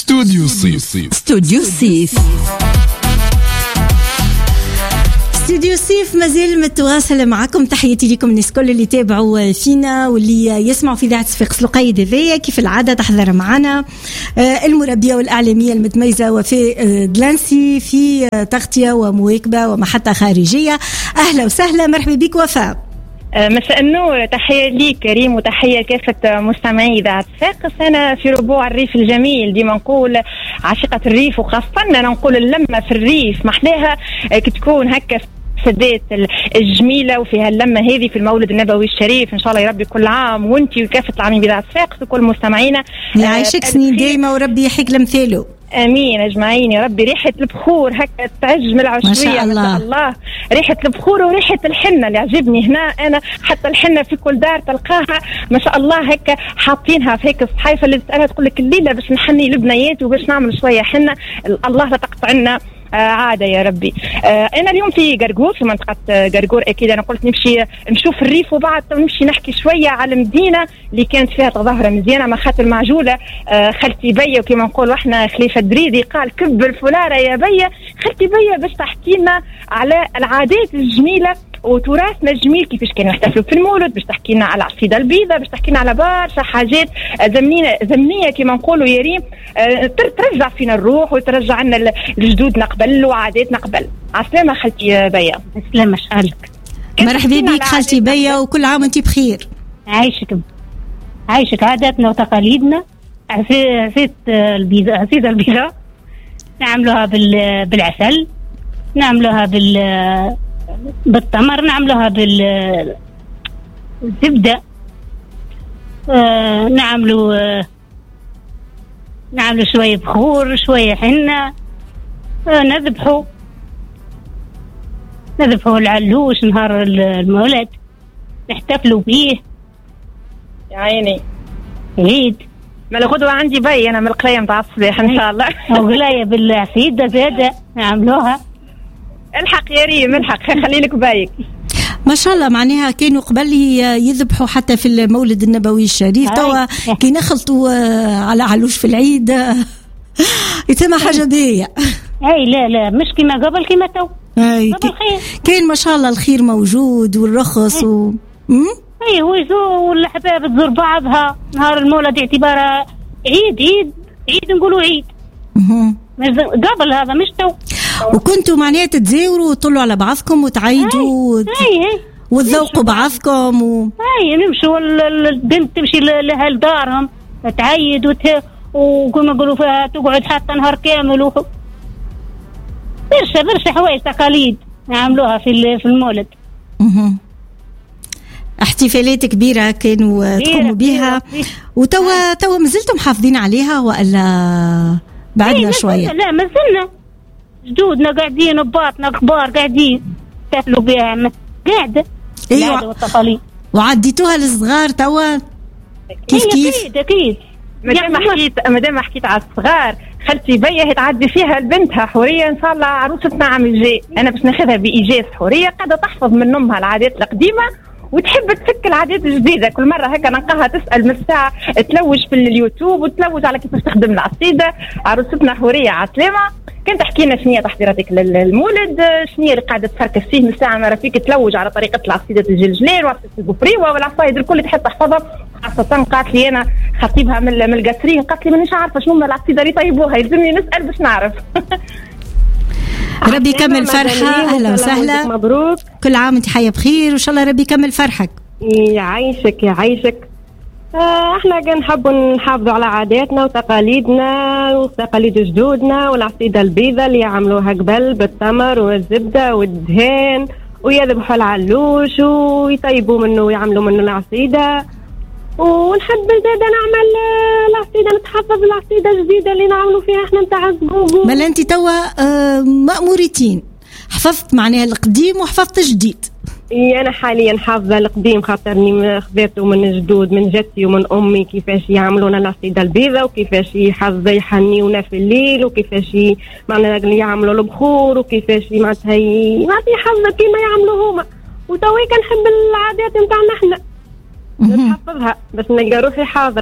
استوديو الصيف. استوديو الصيف. استوديو الصيف مازال متواصل معكم. تحياتي لكم الناس كل اللي تابعوا فينا واللي يسمعوا في إذاعة صفاقس القايد. هذايا كيف العادة تحضر معنا المربية والإعلامية المتميزة وفاء دلانسي في تغطية ومواكبة ومحطة خارجية. أهلا وسهلا، مرحبا بك وفاء. مساء النور، تحية لي كريم وتحية كافة مستمعي إذاعة صفاقس. أنا في ربوع الريف الجميل، ديما نقول عاشقة الريف، وخاصة أنا نقول اللمة في الريف محلاها كي تكون هكا سدات الجميلة وفيها اللمة هذه في المولد النبوي الشريف. إن شاء الله يا ربي كل عام وانتي وكافة العاملين بإذاعة صفاقس وكل مستمعينا يعيشك سنين دايمة وربي يحيك لمثاله. امين اجمعين يا ربي. ريحه البخور هكا تعجم العشريه ما شاء الله. ريحه البخور وريحه الحنه اللي عجبني هنا. انا حتى الحنه في كل دار تلقاها ما شاء الله هكا حاطينها في هيك الصحيفه اللي تسالها تقول لك الليله باش نحني البنيات وباش نعمل شويه حنه. الله لا تقطع لنا عادة يا ربي. أنا اليوم في قرقور، في منطقة قرقور. أكيد أنا قلت نمشي نشوف الريف وبعد نمشي نحكي شوية على المدينة اللي كانت فيها تظاهرة مزيانة ما خاطر المعجولة. خالتي بيا وكما نقول احنا خليفة دريدي قال كب الفلارة يا بيا. خالتي بيا باش تحكي لنا على العادات الجميلة وتراثنا الجميل كيفاش كانوا يحتفلوا في المولد، باش تحكي لنا على العصيدة البيضاء، باش تحكي لنا على برشا حاجات زمنية كما نقولوا يا ريم. ترجع فينا الروح وترجع لنا لجدودنا قبل وعاداتنا قبل. عسلامة خالتي بيا. عسلامة شحالك. مرحبا بك خالتي بيا وكل عام وانتي بخير. عايشك عاداتنا وتقاليدنا. عصيدة البيضاء نعملوها بالعسل، نعملوها بالتمر، نعملوها بالزبدة، نعملوا شوية بخور شوية حنة، نذبحوا العلوش نهار المولد نحتفلوا بيه يا عيني. عيد ما الغدوة عندي بي أنا من القلاية متاع الصباح إن شاء الله. وقلاية بالعصيدة زادة نعملوها. الحق يا ريم الحق، خلي لك بايك. ما شاء الله. معناها كانوا قبل يذبحوا حتى في المولد النبوي الشريف، توا كي نخلطوا على علوش في العيد يتم حاجة باهية. اي لا مش كما قبل، كما تو كان ما شاء الله الخير موجود والرخص اي والحباب تزور بعضها نهار المولد اعتباره عيد نقولوا عيد. قبل هذا مش تو. وكنتوا معناها تتزاوروا وتطلوا على بعضكم وتعيدوا وتذوقوا بعضكم نمشوا البنت تمشي لأهل دارهم تعيد وكما يقولوا فيها تقعد حتى نهار كامل برشا حوايج تقاليد نعملوها في المولد. احتفالات كبيرة كانوا تقوموا بها. وتوا مازلتم محافظين عليها ولا بعدنا شوية؟ لا مازلنا جدودنا قاعدين وباطنا كبار قاعدين يحتفلوا بها قاعدة. ايوه والتقاليد. وعديتوها للصغار توا كيف؟ أكيد. مادام حكيت على الصغار، خالتي بيا تعدي فيها لبنتها حورية إن شاء الله عروسة عام الجاي. أنا باش ناخذها بإيجاز حورية قاعدة تحفظ من أمها العادات القديمة وتحب تفك العادات الجديدة. كل مرة هكا نلقاها تسأل من الساعة، تلوج في اليوتيوب وتلوج على كيف تستخدم العصيدة. عروستنا حورية عسلامة كانت تحكي لنا شنو هي تحضيراتك للمولد، شنو هي اللي قاعدة تفركس فيه من الساعة ما فيك تلوج على طريقة العصيدة الجلجلين وعصيدة القفريوة والعصايد الكل تحب تحفظها. خاصة قالت لي أنا خطيبها من القصرين، قالت لي مانيش عارفة شنو العصيدة اللي يطيبوها، يلزمني نسأل باش نعرف. ربي يكمل فرحة. أهلا وسهلا، مبروك، كل عام وانت حية بخير وإن شاء الله ربي يكمل فرحك. يعيشك. احنا نحبوا نحافظوا على عاداتنا وتقاليدنا وتقاليد جدودنا، والعصيدة البيضاء اللي يعملوها قبل بالتمر والزبدة والدهان، ويذبحوا العلوش ويطيبوا منه ويعملوا منه العصيدة. ونحب زادا نعمل العصيدة، نتحفظ العصيدة الجديدة اللي نعملوا فيها احنا نتاع الزبوب. ما انت توا مأمورتين، حفظت معناها القديم وحفظت الجديد. أنا حاليا حافظة القديم خاطرني خذيته من جدود، من جدتي ومن أمي كيفاش يعملون العصيدة البيضاء وكيفاش يحنيونا في الليل وكيفاش معناها يعملوا البخور وكيفاش معناتها حافظة كيما يعملوا هما. وتوي كنحب العادات نتاعنا احنا نحفظها بس نلقى روحي حاضرة.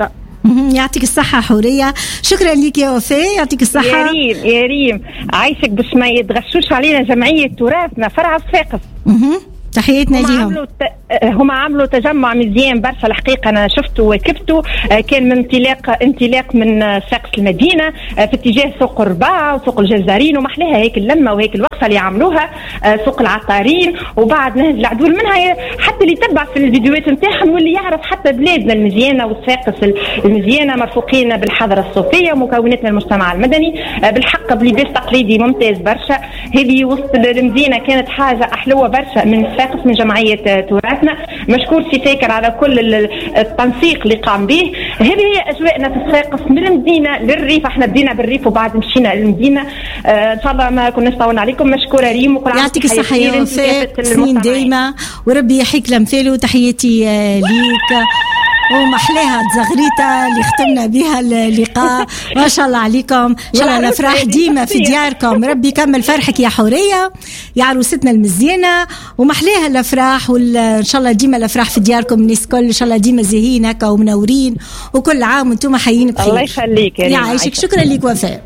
يعطيك الصحة حورية، شكرا لك يا وفاء، يعطيك الصحة. يا ريم عايشك باش ما يتغشوش علينا جمعية تراثنا فرع صفاقس. تحياتنا ليهم. هم عملوا تجمع مزيان برشا الحقيقة، أنا شفته وكبته، كان من انطلاق من صفاقس المدينة في اتجاه سوق الرباع وسوق الجزارين، ومحلاها هيك اللمة وهيك الوقفة اللي عملوها سوق العطارين، وبعد نهز العدول منها حتى اللي يتبع في الفيديوهات نتاعهم واللي يعرف حتى بلادنا المزيانة وصفاقس المزيانة مرفوقين بالحضارة الصوفية ومكوناتنا المجتمع المدني بالحق بلباس تقليدي ممتاز برشا. هذه وسط المدينة كانت حاجة أحلوة برشا من صفاقس من جمعية تراثنا. مشكور سي فاكر على كل التنسيق اللي قام به. هذه هي أجواءنا في صفاقس من المدينة للريف، احنا بدينا بالريف وبعد مشينا للمدينة. إن شاء الله ما كناش طولنا عليكم. مشكورة ريم وكل عام يعطيك الصحة يا وفاء، سنين دايمة وربي يحيك لمثاله. تحياتي ليك ومحلاها تزغريطة اللي ختمنا بها اللقاء. ما شاء الله عليكم، ان شاء الله الافراح ديما في دياركم، ربي يكمل فرحك يا حورية يا عروستنا المزيانة، ومحلاها الافراح وان شاء الله ديما الافراح في دياركم الناس كل ان شاء الله ديما زاهين هكا ومنورين، وكل عام وانتم حيين بخير. الله يخليك يا عايشك. شكرا لك وفاء.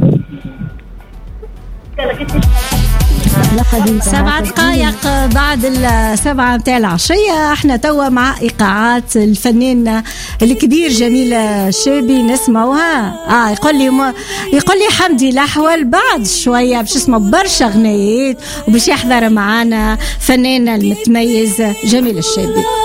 7 دقائق بعد 7 متاع العشية، احنا توا مع ايقاعات الفنان الكبير جميل الشابي نسمعوها. يقول لي حمدي الأحول بعد شوية باش اسمه برشا غنيات وباش يحضر معنا فنان المتميز جميل الشابي.